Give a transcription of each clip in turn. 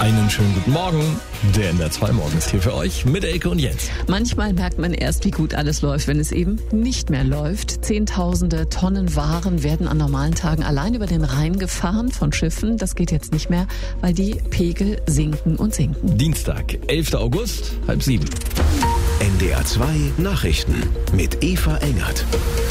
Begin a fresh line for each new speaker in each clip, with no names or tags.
Einen schönen guten Morgen. Der NDR 2 Morgen ist hier für euch mit Elke und Jens.
Manchmal merkt man erst, wie gut alles läuft, wenn es eben nicht mehr läuft. Zehntausende Tonnen Waren werden an normalen Tagen allein über den Rhein gefahren von Schiffen. Das geht jetzt nicht mehr, weil die Pegel sinken und sinken.
Dienstag, 11. August, 6:30.
NDR 2 Nachrichten mit Eva Engert.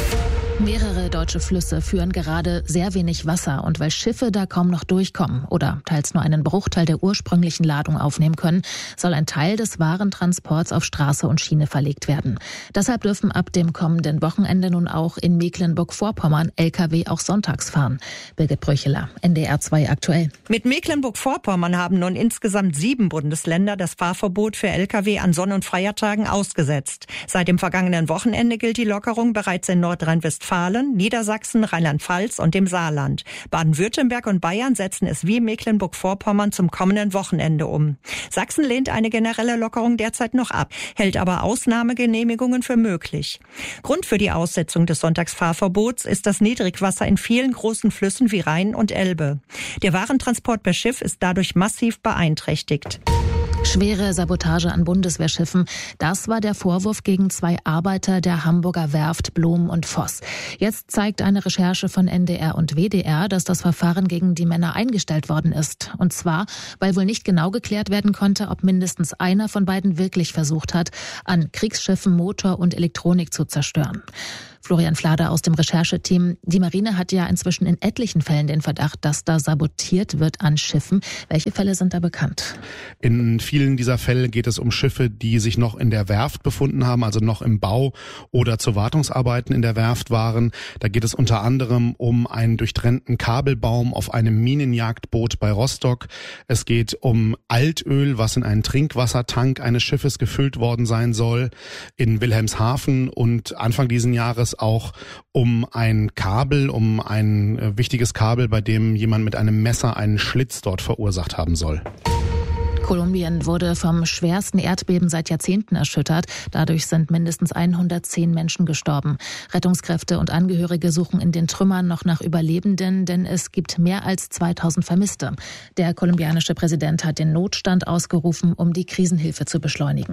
Mehrere deutsche Flüsse führen gerade sehr wenig Wasser und weil Schiffe da kaum noch durchkommen oder teils nur einen Bruchteil der ursprünglichen Ladung aufnehmen können, soll ein Teil des Warentransports auf Straße und Schiene verlegt werden. Deshalb dürfen ab dem kommenden Wochenende nun auch in Mecklenburg-Vorpommern Lkw auch sonntags fahren. Birgit Brücheler, NDR 2 aktuell.
Mit Mecklenburg-Vorpommern haben nun insgesamt 7 Bundesländer das Fahrverbot für Lkw an Sonn- und Feiertagen ausgesetzt. Seit dem vergangenen Wochenende gilt die Lockerung bereits in Nordrhein-Westfalen, Niedersachsen, Rheinland-Pfalz und dem Saarland. Baden-Württemberg und Bayern setzen es wie Mecklenburg-Vorpommern zum kommenden Wochenende um. Sachsen lehnt eine generelle Lockerung derzeit noch ab, hält aber Ausnahmegenehmigungen für möglich. Grund für die Aussetzung des Sonntagsfahrverbots ist das Niedrigwasser in vielen großen Flüssen wie Rhein und Elbe. Der Warentransport per Schiff ist dadurch massiv beeinträchtigt.
Schwere Sabotage an Bundeswehrschiffen. Das war der Vorwurf gegen 2 Arbeiter der Hamburger Werft Blom und Voss. Jetzt zeigt eine Recherche von NDR und WDR, dass das Verfahren gegen die Männer eingestellt worden ist. Und zwar, weil wohl nicht genau geklärt werden konnte, ob mindestens einer von beiden wirklich versucht hat, an Kriegsschiffen Motor und Elektronik zu zerstören. Florian Flader aus dem Rechercheteam. Die Marine hat ja inzwischen in etlichen Fällen den Verdacht, dass da sabotiert wird an Schiffen. Welche Fälle sind da bekannt?
In vielen dieser Fälle geht es um Schiffe, die sich noch in der Werft befunden haben, also noch im Bau oder zu Wartungsarbeiten in der Werft waren. Da geht es unter anderem um einen durchtrennten Kabelbaum auf einem Minenjagdboot bei Rostock. Es geht um Altöl, was in einen Trinkwassertank eines Schiffes gefüllt worden sein soll in Wilhelmshaven, und Anfang diesen Jahres auch um ein Kabel, um ein wichtiges Kabel, bei dem jemand mit einem Messer einen Schlitz dort verursacht haben soll.
Kolumbien wurde vom schwersten Erdbeben seit Jahrzehnten erschüttert. Dadurch sind mindestens 110 Menschen gestorben. Rettungskräfte und Angehörige suchen in den Trümmern noch nach Überlebenden, denn es gibt mehr als 2000 Vermisste. Der kolumbianische Präsident hat den Notstand ausgerufen, um die Krisenhilfe zu beschleunigen.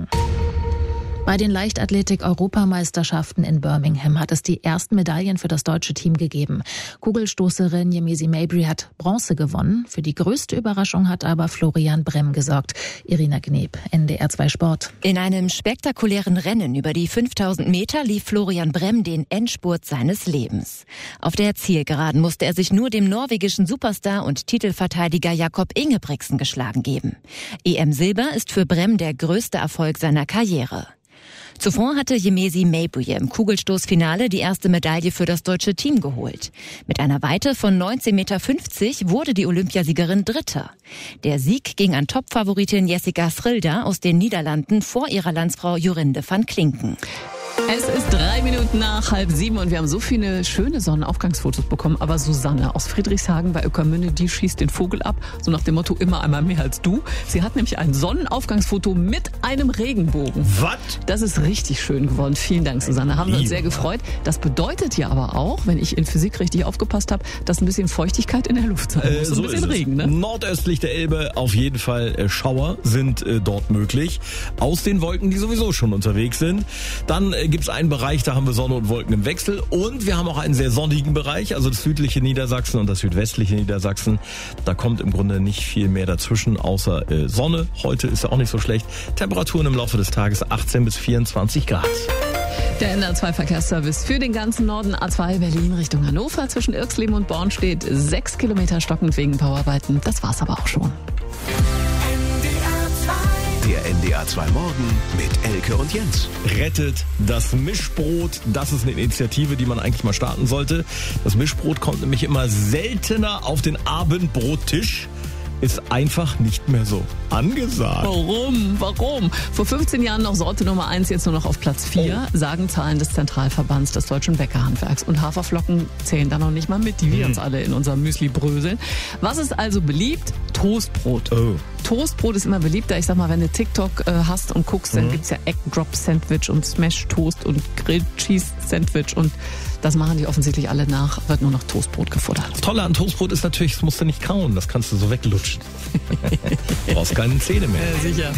Bei den Leichtathletik-Europameisterschaften in Birmingham hat es die ersten Medaillen für das deutsche Team gegeben. Kugelstoßerin Yemezi Mabry hat Bronze gewonnen. Für die größte Überraschung hat aber Florian Bremm gesorgt. Irina Gneb, NDR 2 Sport.
In einem spektakulären Rennen über die 5000 Meter lief Florian Bremm den Endspurt seines Lebens. Auf der Zielgeraden musste er sich nur dem norwegischen Superstar und Titelverteidiger Jakob Ingebrigtsen geschlagen geben. EM-Silber ist für Bremm der größte Erfolg seiner Karriere. Zuvor hatte Yemezi Mabry im Kugelstoßfinale die erste Medaille für das deutsche Team geholt. Mit einer Weite von 19,50 Meter wurde die Olympiasiegerin Dritte. Der Sieg ging an Topfavoritin Jessica Schrilder aus den Niederlanden vor ihrer Landsfrau Jorinde van Klinken.
Es ist 3 Minuten nach 6:30 und wir haben so viele schöne Sonnenaufgangsfotos bekommen. Aber Susanne aus Friedrichshagen bei Ueckermünde, die schießt den Vogel ab. So nach dem Motto, immer einmal mehr als du. Sie hat nämlich ein Sonnenaufgangsfoto mit einem Regenbogen.
Was?
Das ist richtig schön geworden. Vielen Dank, Susanne. Haben wir uns sehr gefreut. Das bedeutet ja aber auch, wenn ich in Physik richtig aufgepasst habe, dass ein bisschen Feuchtigkeit in der Luft sein muss.
So
ein bisschen
ist
Regen, ne?
Nordöstlich der Elbe auf jeden Fall Schauer sind dort möglich. Aus den Wolken, die sowieso schon unterwegs sind. Dann gibt es einen Bereich, da haben wir Sonne und Wolken im Wechsel, und wir haben auch einen sehr sonnigen Bereich, also das südliche Niedersachsen und das südwestliche Niedersachsen. Da kommt im Grunde nicht viel mehr dazwischen, außer Sonne. Heute ist ja auch nicht so schlecht. Temperaturen im Laufe des Tages 18 bis 24 Grad.
Der NDR 2 Verkehrsservice für den ganzen Norden. A2 Berlin Richtung Hannover. Zwischen Irxleben und Born steht 6 Kilometer stockend wegen Bauarbeiten. Das war's aber auch schon.
Der NDR 2 Morgen mit Elke und Jens.
Rettet das Mischbrot. Das ist eine Initiative, die man eigentlich mal starten sollte. Das Mischbrot kommt nämlich immer seltener auf den Abendbrottisch. Ist einfach nicht mehr so angesagt.
Warum? Vor 15 Jahren noch Sorte Nummer 1, jetzt nur noch auf Platz 4, sagen Zahlen des Zentralverbands des deutschen Bäckerhandwerks. Und Haferflocken zählen da noch nicht mal mit, die wir uns alle in unserem Müsli bröseln. Was ist also beliebt? Toastbrot.
Oh.
Toastbrot ist immer beliebter. Ich sag mal, wenn du TikTok hast und guckst, dann gibt's ja Egg Drop Sandwich und Smash Toast und Grilled Cheese Sandwich und das machen die offensichtlich alle nach, wird nur noch Toastbrot gefuttert.
Das Tolle an Toastbrot ist natürlich, das musst du nicht kauen, das kannst du so weglutschen. brauchst keine Zähne mehr.
Sicher.